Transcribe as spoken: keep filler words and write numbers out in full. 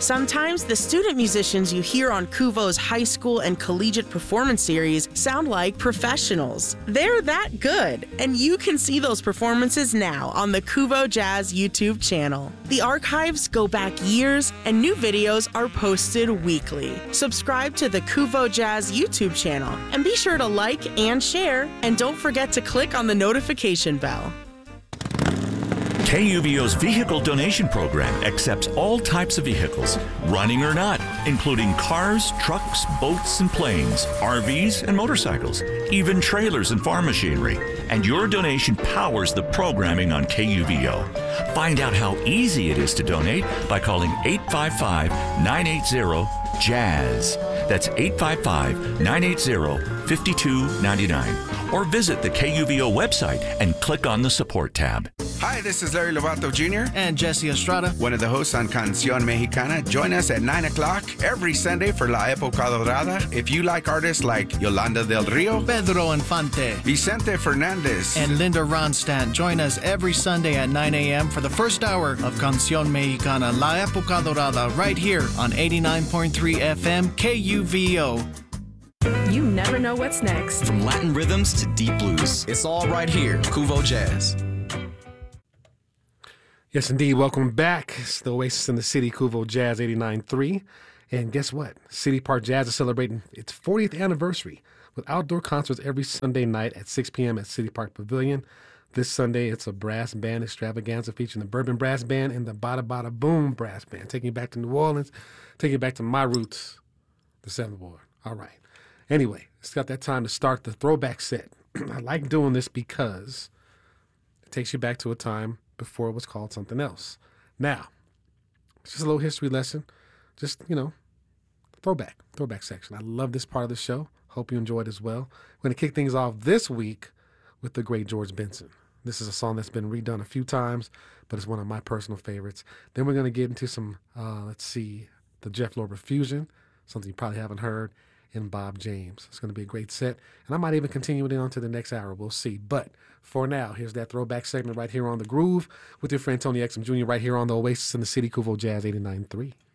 Sometimes the student musicians you hear on Kuvo's high school and collegiate performance series sound like professionals. They're that good, and you can see those performances now on the Kuvo Jazz YouTube channel. The archives go back years, and new videos are posted weekly. Subscribe to the Kuvo Jazz YouTube channel, and be sure to like and share, and don't forget to click on the notification bell. K U V O's vehicle donation program accepts all types of vehicles, running or not, including cars, trucks, boats, and planes, R Vs, and motorcycles, even trailers and farm machinery. And your donation powers the programming on K U V O. Find out how easy it is to donate by calling eight five five, nine eight zero, JAZZ. That's eight five five, nine eight zero, five two nine nine. Or visit the K U V O website and click on the support tab. Hi, this is Larry Lovato Junior And Jesse Estrada, one of the hosts on Canción Mexicana. Join us at nine o'clock every Sunday for La Época Dorada. If you like artists like Yolanda del Rio, Pedro Infante, Vicente Fernandez, and Linda Ronstadt, join us every Sunday at nine a.m. for the first hour of Canción Mexicana, La Época Dorada, right here on eighty-nine point three F M K U V O. You never know what's next. From Latin rhythms to deep blues, it's all right here, Kuvo Jazz. Yes, indeed. Welcome back. It's the Oasis in the City, Kuvo Jazz eighty-nine point three. And guess what? City Park Jazz is celebrating its fortieth anniversary with outdoor concerts every Sunday night at six p.m. at City Park Pavilion. This Sunday, it's a brass band extravaganza featuring the Bourbon Brass Band and the Bada Bada Boom Brass Band, taking you back to New Orleans, taking you back to my roots, the Seventh Ward. All right. Anyway, it's got that time to start the throwback set. I like doing this because it takes you back to a time before it was called something else. Now, it's just a little history lesson. Just, you know, throwback, throwback section. I love this part of the show. Hope you enjoyed as well. We're going to kick things off this week with the great George Benson. This is a song that's been redone a few times, but it's one of my personal favorites. Then we're going to get into some, uh, let's see, the Jeff Lorber Fusion, something you probably haven't heard, and Bob James. It's going to be a great set, and I might even continue it on to the next hour. We'll see. But for now, here's that throwback segment right here on The Groove with your friend Tony Exum Junior right here on the Oasis in the City, Kuvo Jazz eighty-nine point three.